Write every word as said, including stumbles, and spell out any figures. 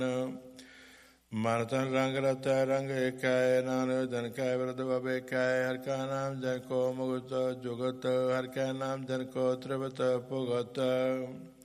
ਮਨ ਤਨ ਰੰਗ ਰਤੈ ਰੰਗ ਏਕੈ, ਨਾਨਕ ਜਨ ਕੈ ਬਿਰਧ ਬਵੇਕੈ। ਹਰਿ ਕਾ ਨਾਮ ਜਨ ਕੋ ਮੁਕਤ ਜੁਗਤ, ਹਰਿ ਕੈ ਨਾਮ ਜਨ ਕੋ ਤ੍ਰਿਪਤ ਭੁਗਤ।